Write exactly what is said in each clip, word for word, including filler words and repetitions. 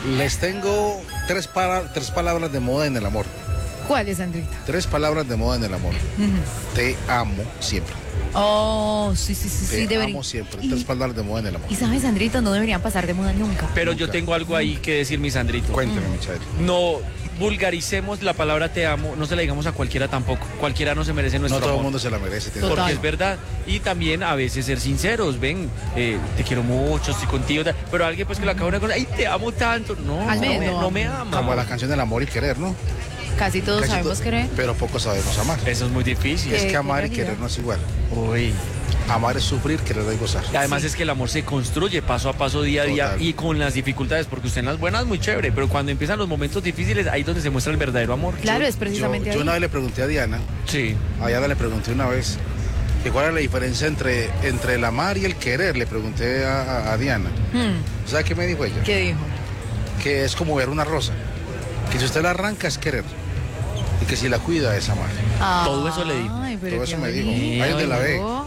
Les tengo tres, para, tres palabras de moda en el amor. ¿Cuáles, Andrita? Tres palabras de moda en el amor. Uh-huh. Te amo siempre. Oh, sí, sí, sí, Te sí, debería. amo siempre. Y, tres palabras de moda en el amor. Y sabes, Sandrito, no deberían pasar de moda nunca. Pero nunca. Yo tengo algo ahí que decir, mi Sandrito. Cuénteme, mm. mi Chadri. No vulgaricemos la palabra te amo, no se la digamos a cualquiera tampoco. Cualquiera no se merece nuestro amor. No todo amor. el mundo se la merece. Porque total. Es verdad. Y también a veces ser sinceros, ven, eh, te quiero mucho, estoy contigo, pero alguien pues que lo acaba una cosa, ay, te amo tanto. No, Al no, menos, me, no me ama. Como la canción del amor y querer, ¿no? Casi todos Casi sabemos to- querer. Pero pocos sabemos amar. Eso es muy difícil. Es que amar y querer no es igual. Uy. Amar es sufrir, querer es gozar. Y además sí. Es que el amor se construye paso a paso, día a día. Total. Y con las dificultades, porque usted en las buenas muy chévere, pero cuando empiezan los momentos difíciles, ahí es donde se muestra el verdadero amor. Claro, yo, es precisamente yo, ahí. Yo una vez le pregunté a Diana, sí. a Diana le pregunté una vez, que cuál era la diferencia entre, entre el amar y el querer, le pregunté a, a, a Diana. Hmm. ¿Sabe qué me dijo ella? ¿Qué dijo? Que es como ver una rosa, que si usted la arranca es querer. Y que si la cuida es amar. Ah, todo eso le dijo. Ay, todo eso me bonito. dijo. Ahí donde la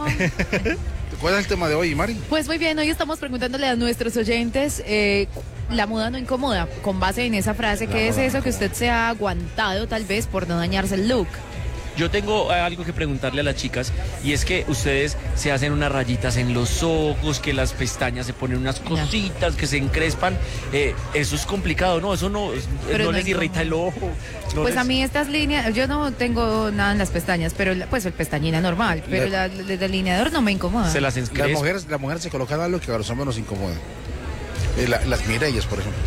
ve. ¿Cuál es el tema de hoy, Mari? Pues muy bien, hoy estamos preguntándole a nuestros oyentes, eh, la moda no incomoda, con base en esa frase, ¿qué es eso que usted se ha aguantado tal vez por no dañarse el look? Yo tengo algo que preguntarle a las chicas, y es que ustedes se hacen unas rayitas en los ojos, que las pestañas se ponen unas cositas, que se encrespan. Eh, eso es complicado, ¿no? Eso no, no, no les irrita el ojo. No pues les... a mí estas líneas, yo no tengo nada en las pestañas, pero pues el pestañina normal, pero la, la, el delineador no me incomoda. Se las encrespan. Las mujeres, las mujeres se colocan algo que a los hombres nos incomoda. Eh, la, las Mirellas, por ejemplo.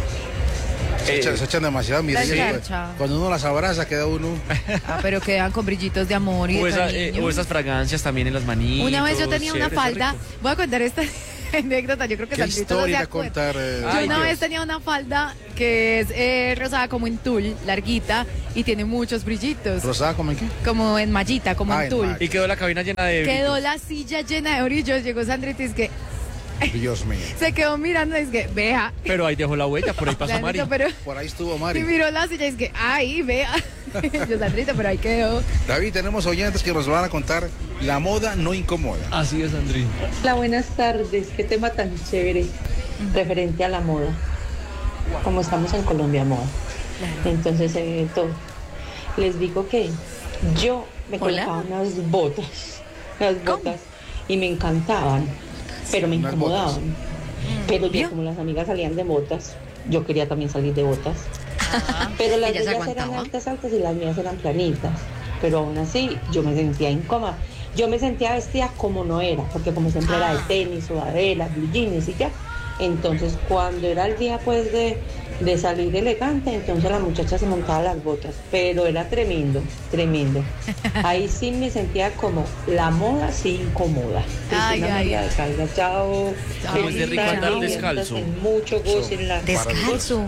Se, eh, echan, se echan demasiado Mirellas. Cuando uno las abraza, queda uno. Ah, pero quedan con brillitos de amor y o, de esa, eh, o esas fragancias también en las manitas. Una vez yo tenía una falda, voy a contar esta anécdota, yo creo que Sandrito no se acuerda. Contar, eh, yo Ay, una Dios. vez tenía una falda que es eh, rosada como en tul, larguita, y tiene muchos brillitos. ¿Rosada como en qué? Como en mallita, como ah, en tul. Y quedó la cabina llena de Quedó brillos. la silla llena de brillos, llegó Sandrita y es que... Dios mío. Se quedó mirando y es que, vea. Pero ahí dejó la huella, por ahí pasó Sandrito, Mari. Pero... Por ahí estuvo Mari. Y miró la silla y es que, ay, vea. Yo, Sandrita, pero ahí quedó. David, tenemos oyentes que nos van a contar la moda no incomoda. Así es, Andrín. Hola, buenas tardes. Qué tema tan chévere uh-huh. referente a la moda. Como estamos en Colombia, moda. Claro. Entonces, eh, todo. Les digo que yo me Hola. colocaba unas botas, unas botas, ¿Cómo? Y me encantaban, pero me unas incomodaban. Botas. Pero yo, ¿Vio? Como las amigas salían de botas, yo quería también salir de botas. Ah, pero las de ellas eran altas, altas y las mías eran planitas. Pero aún así, yo me sentía incómoda. Yo me sentía vestida como no era, porque como siempre ah. era de tenis, sudadera, blue jeans y ya. Entonces, cuando era el día pues de, de salir elegante, entonces la muchacha se montaba las botas. Pero era tremendo, tremendo. Ahí sí me sentía como la moda sí incomoda. Ay, ay, ay. Calga, chao. Chao, es de rico andar descalzo. Mucho gozo en la... Descalzo.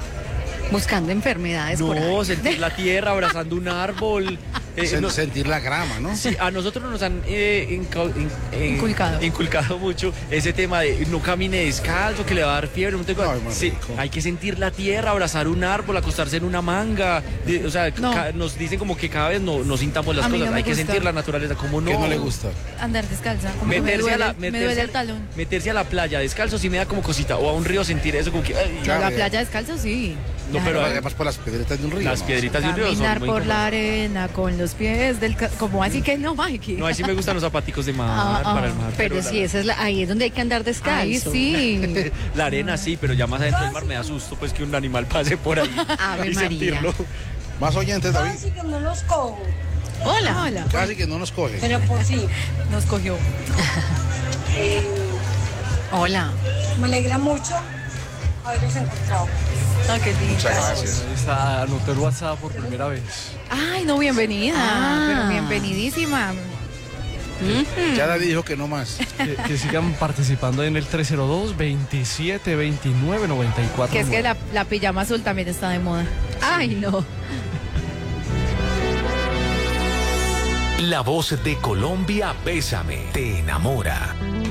Buscando enfermedades no, por ahí. sentir la tierra, abrazando un árbol. Eh, Sen, no, sentir la grama, ¿no? Sí, a nosotros nos han eh, inca, in, eh, inculcado. inculcado mucho ese tema de no camine descalzo, que le va a dar fiebre. No tengo, no, sí, hay que sentir la tierra, abrazar un árbol, acostarse en una manga. De, o sea, no. ca, nos dicen como que cada vez no, no sintamos las a cosas. No hay gusta. que sentir la naturaleza, como no. ¿Qué no le gusta? Andar descalza. Como meterse, me duele, a la, me meterse, duele el talón. Meterse a la playa descalzo sí me da como cosita. O a un río sentir eso como que... Ay, claro, la playa descalzo sí. No, pero además por las piedritas de un río. Las ¿no? piedritas de un río. Caminar son por la arena con los pies del... Como así que no, Mikey. No, ahí sí me gustan los zapaticos de mar, ah, ah, para el mar. Pero, pero sí, la... esa es la, ahí es donde hay que andar descalzo. Ahí sí. La arena sí, pero ya más adentro del mar me da susto pues que un animal pase por ahí Ave y María. sentirlo. Más oyentes, David. Casi que no los cojo. Hola, hola. Casi que no nos coge. Pero por sí. Nos cogió. Eh, hola. Me alegra mucho haberlos encontrado. Oh, qué lindo. Muchas gracias. Está, anoté el WhatsApp por primera vez. Ay, no, bienvenida. Ah. Pero bienvenidísima. Mm-hmm. Ya David dijo que no más. Que, que sigan participando en el tres cero dos, veintisiete veintinueve noventa y cuatro. Que es que la, la pijama azul también está de moda. Ay, no. La voz de Colombia, Bésame, te enamora.